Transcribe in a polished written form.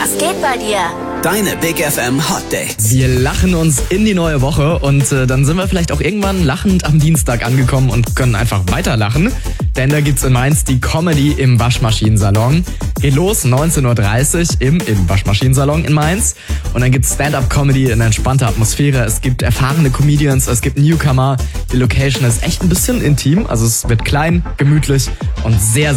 Was geht bei dir? Deine Big FM Hot Dates. Wir lachen uns in die neue Woche und dann sind wir vielleicht auch irgendwann lachend am Dienstag angekommen und können einfach weiterlachen. Denn da gibt's in Mainz die Comedy im Waschmaschinensalon. Geht los, 19.30 Uhr im Waschmaschinensalon in Mainz. Und dann gibt's Stand-Up-Comedy in entspannter Atmosphäre. Es gibt erfahrene Comedians, es gibt Newcomer. Die Location ist echt ein bisschen intim. Also es wird klein, gemütlich und sehr